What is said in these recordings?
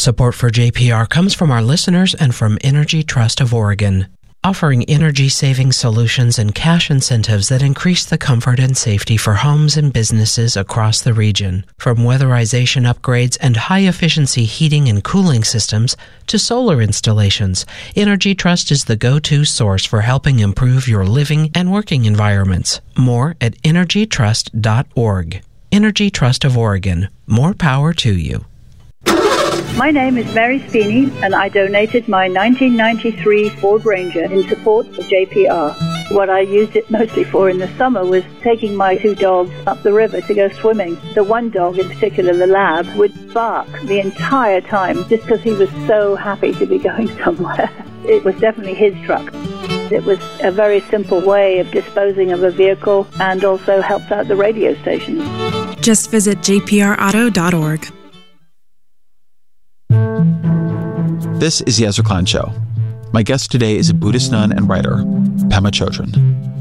Support for JPR comes from our listeners and from Energy Trust of Oregon, offering energy-saving solutions and cash incentives that increase the comfort and safety for homes and businesses across the region. From weatherization upgrades and high-efficiency heating and cooling systems to solar installations, Energy Trust is the go-to source for helping improve your living and working environments. More at energytrust.org. Energy Trust of Oregon. More power to you. My name is Mary Speeney, and I donated my 1993 Ford Ranger in support of JPR. What I used it mostly for in the summer was taking my 2 dogs up the river to go swimming. The one dog in particular, the lab, would bark the entire time just because he was so happy to be going somewhere. It was definitely his truck. It was a very simple way of disposing of a vehicle and also helped out the radio stations. Just visit jprauto.org. This is the Ezra Klein Show. My guest today is a Buddhist nun and writer, Pema Chodron.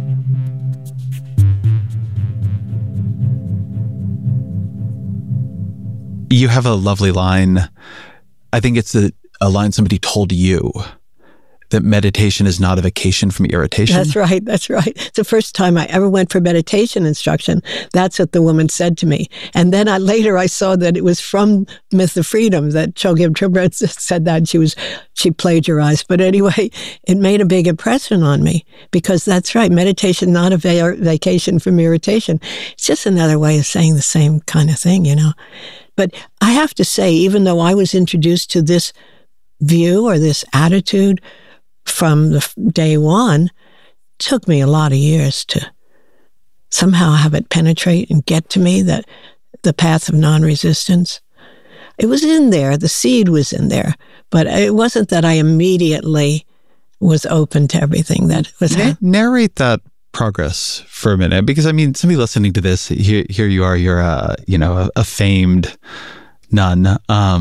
You have a lovely line. I think it's a line somebody told you, that meditation is not a vacation from irritation. That's right. It's the first time I ever went for meditation instruction. That's what the woman said to me. And then later I saw that it was from Myth of Freedom that Chogyam Trungpa said that. She plagiarized. But anyway, it made a big impression on me because that's right. Meditation, not a vacation from irritation. It's just another way of saying the same kind of thing, you know. But I have to say, even though I was introduced to this view or this attitude from the day one, it took me a lot of years to somehow have it penetrate and get to me, that the path of non-resistance. It was in there, the seed was in there, but it wasn't that I immediately was open to everything that was happening. Narrate that progress for a minute, because I mean, somebody listening to this, here you are, you're a famed nun,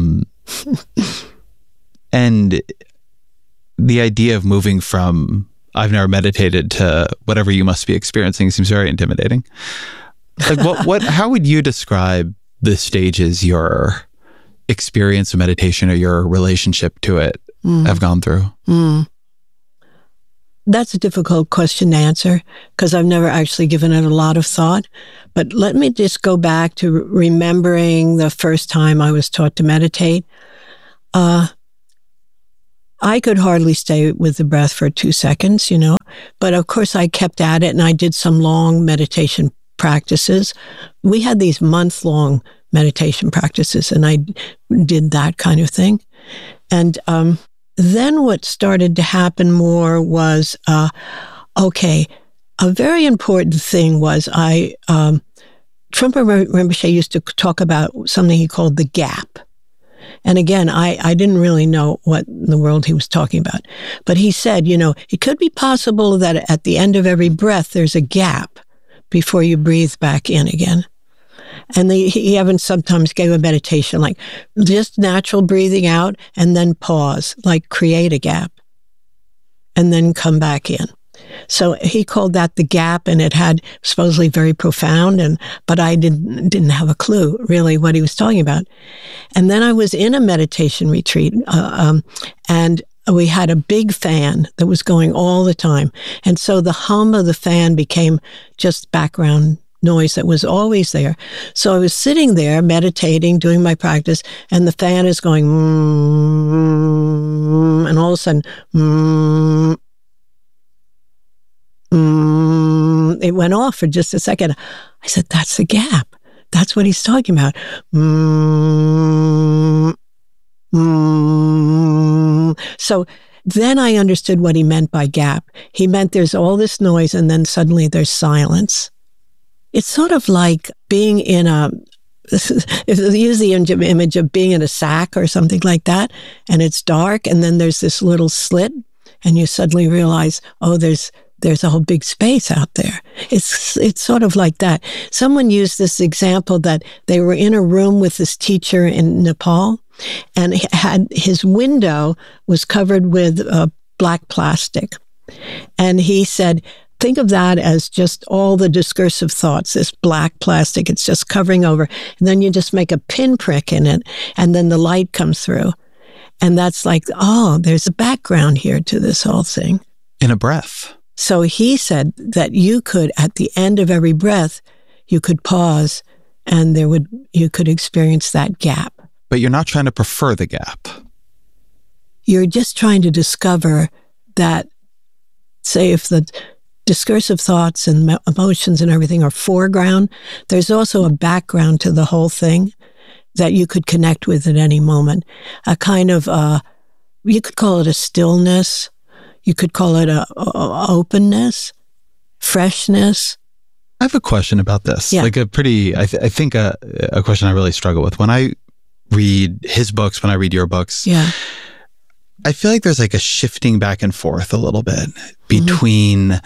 and the idea of moving from I've never meditated to whatever you must be experiencing seems very intimidating. Like how would you describe the stages your experience of meditation or your relationship to it have gone through? That's a difficult question to answer because I've never actually given it a lot of thought. But let me just go back to remembering the first time I was taught to meditate. I could hardly stay with the breath for 2 seconds, but of course I kept at it and I did some long meditation practices. We had these month-long meditation practices and I did that kind of thing. And then what started to happen more was, a very important thing was Trungpa Rinpoche used to talk about something he called the gap. And again, I didn't really know what in the world he was talking about. But he said, it could be possible that at the end of every breath, there's a gap before you breathe back in again. And he even sometimes gave a meditation, like just natural breathing out and then pause, like create a gap and then come back in. So he called that the gap, and it had supposedly very profound, but I didn't have a clue really what he was talking about. And then I was in a meditation retreat, and we had a big fan that was going all the time. And so the hum of the fan became just background noise that was always there. So I was sitting there meditating, doing my practice, and the fan is going, and all of a sudden, it went off for just a second. I said, that's the gap. That's what he's talking about. So then I understood what he meant by gap. He meant there's all this noise and then suddenly there's silence. It's sort of like being in use the image of being in a sack or something like that, and it's dark, and then there's this little slit, and you suddenly realize, there's a whole big space out there. It's sort of like that. Someone used this example that they were in a room with this teacher in Nepal, and his window was covered with black plastic. And he said, think of that as just all the discursive thoughts, this black plastic, it's just covering over. And then you just make a pinprick in it, and then the light comes through. And that's like, oh, there's a background here to this whole thing. In a breath. So he said that you could, at the end of every breath, you could pause and you could experience that gap. But you're not trying to prefer the gap. You're just trying to discover that, say, if the discursive thoughts and emotions and everything are foreground, there's also a background to the whole thing that you could connect with at any moment. A kind of, you could call it a stillness. You could call it a openness, freshness. I have a question about this. Yeah. Like a pretty, I think a question I really struggle with. When I read his books, when I read your books, Yeah. I feel like there's like a shifting back and forth a little bit between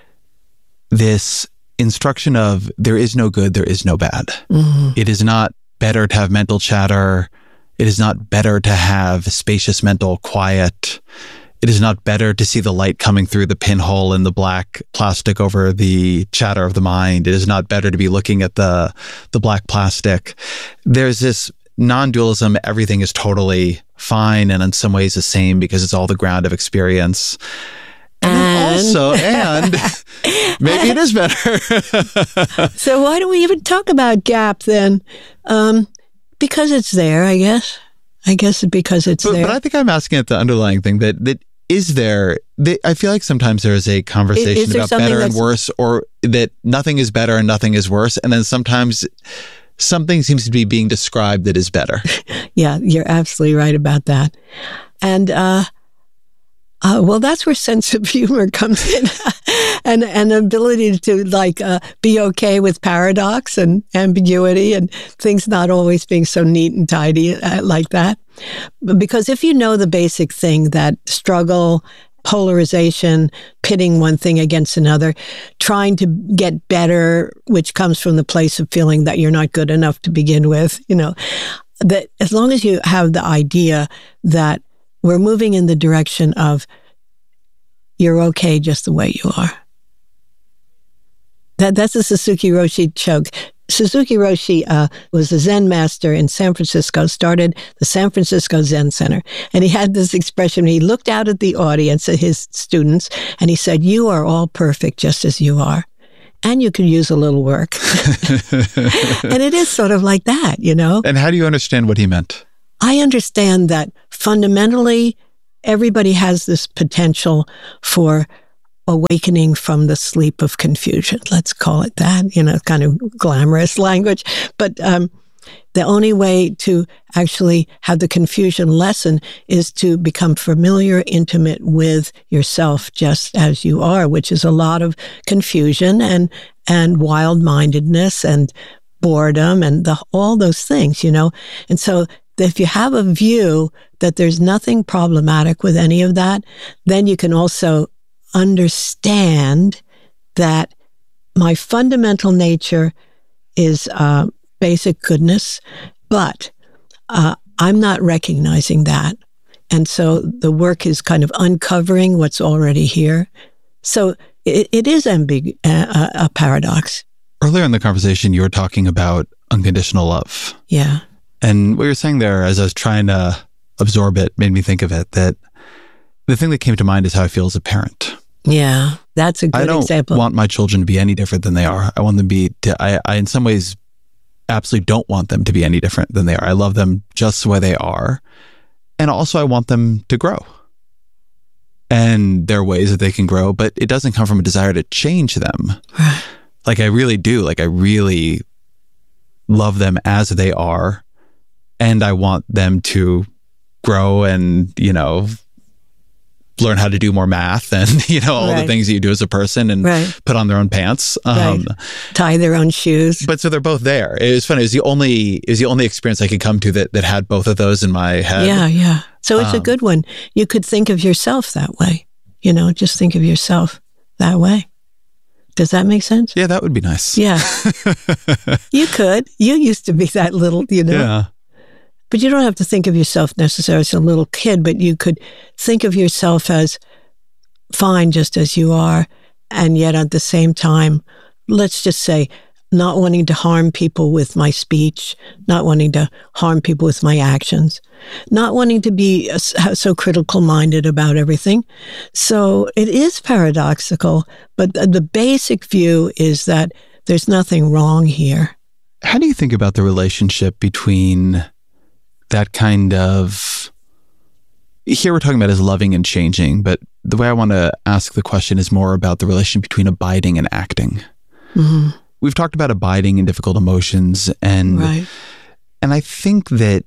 this instruction of there is no good, there is no bad. It is not better to have mental chatter. It is not better to have spacious mental quiet. It is not better to see the light coming through the pinhole in the black plastic over the chatter of the mind. It is not better to be looking at the black plastic. There's this non-dualism. Everything is totally fine and in some ways the same because it's all the ground of experience. And maybe it is better. So why do we even talk about gap then? Because it's there, I guess. Because it's there. But I think I'm asking at the underlying thing that is there. I feel like sometimes there is a conversation about better and worse, or that nothing is better and nothing is worse. And then sometimes something seems to be being described that is better. Yeah, you're absolutely right about that. And, well, that's where sense of humor comes in and an ability to be okay with paradox and ambiguity and things not always being so neat and tidy like that. Because if you know the basic thing that struggle, polarization, pitting one thing against another, trying to get better, which comes from the place of feeling that you're not good enough to begin with, that as long as you have the idea that we're moving in the direction of you're okay just the way you are. That's a Suzuki Roshi joke. Suzuki Roshi was a Zen master in San Francisco, started the San Francisco Zen Center. And he had this expression. He looked out at the audience, at his students, and he said, "You are all perfect just as you are. And you can use a little work." And it is sort of like that, And how do you understand what he meant? I understand that fundamentally, everybody has this potential for awakening from the sleep of confusion. Let's call it that, kind of glamorous language. But the only way to actually have the confusion lessen is to become familiar, intimate with yourself just as you are, which is a lot of confusion and wild-mindedness and boredom and all those things, And so if you have a view that there's nothing problematic with any of that, then you can also understand that my fundamental nature is basic goodness, but I'm not recognizing that. And so the work is kind of uncovering what's already here. So it is a paradox. Earlier in the conversation, you were talking about unconditional love. Yeah. And what you're saying there, as I was trying to absorb it, made me think of it, that the thing that came to mind is how I feel as a parent. Yeah, that's a good example. I don't want my children to be any different than they are. I want them I in some ways absolutely don't want them to be any different than they are. I love them just the way they are. And also I want them to grow. And there are ways that they can grow, but it doesn't come from a desire to change them. Right. Like I really do. Like I really love them as they are. And I want them to grow and, learn how to do more math and, all the things that you do as a person and put on their own pants. Tie their own shoes. But so they're both there. It was funny. It was the only experience I could come to that had both of those in my head. Yeah. So it's a good one. You could think of yourself that way. Just think of yourself that way. Does that make sense? Yeah, that would be nice. Yeah. You could. You used to be that little, Yeah. But you don't have to think of yourself necessarily as a little kid, but you could think of yourself as fine just as you are. And yet at the same time, let's just say, not wanting to harm people with my speech, not wanting to harm people with my actions, not wanting to be so critical-minded about everything. So it is paradoxical, but the basic view is that there's nothing wrong here. How do you think about the relationship between that kind of... Here we're talking about as loving and changing, but the way I want to ask the question is more about the relation between abiding and acting. Mm-hmm. We've talked about abiding in difficult emotions, and I think that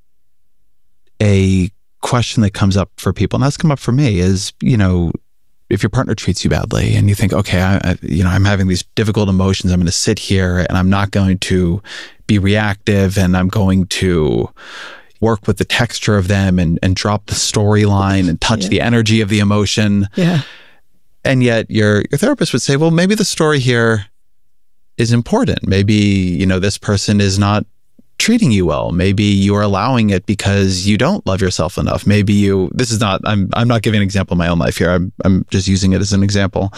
a question that comes up for people, and that's come up for me, is, if your partner treats you badly and you think, okay, I'm having these difficult emotions, I'm going to sit here and I'm not going to be reactive, and I'm going to work with the texture of them and drop the storyline and touch the energy of the emotion. Yeah. And yet your therapist would say, well, maybe the story here is important. Maybe, this person is not treating you well. Maybe you are allowing it because you don't love yourself enough. Maybe I'm not giving an example of my own life here. I'm just using it as an example.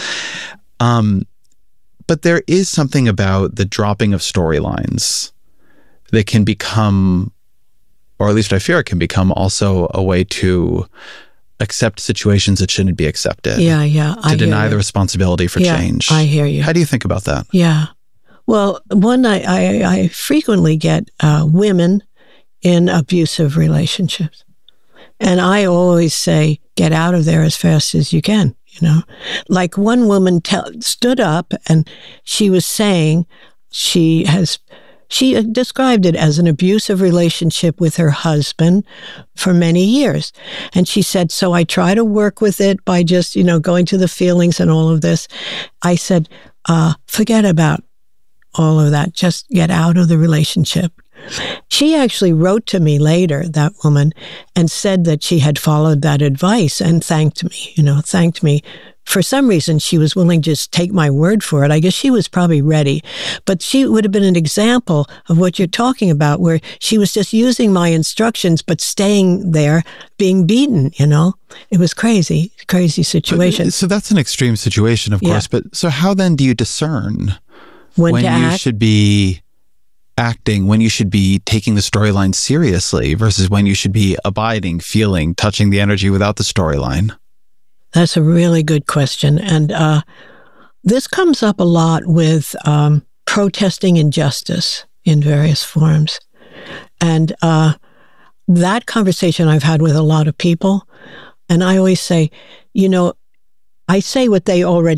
But there is something about the dropping of storylines that can become, or at least I fear it can become, also a way to accept situations that shouldn't be accepted. Yeah. To deny the responsibility for change. I hear you. How do you think about that? Yeah. Well, I frequently get women in abusive relationships. And I always say, get out of there as fast as you can, Like one woman stood up and she was saying she described it as an abusive relationship with her husband for many years. And she said, so I try to work with it by just, going to the feelings and all of this. I said, forget about all of that. Just get out of the relationship. She actually wrote to me later, that woman, and said that she had followed that advice and thanked me, For some reason, she was willing to just take my word for it. I guess she was probably ready. But she would have been an example of what you're talking about, where she was just using my instructions, but staying there, being beaten, It was crazy situation. So that's an extreme situation, of course. But so how then do you discern when you act? Should be acting, when you should be taking the storyline seriously versus when you should be abiding, feeling, touching the energy without the storyline? That's a really good question. And this comes up a lot with protesting injustice in various forms. And that conversation I've had with a lot of people. And I always say, I say what they already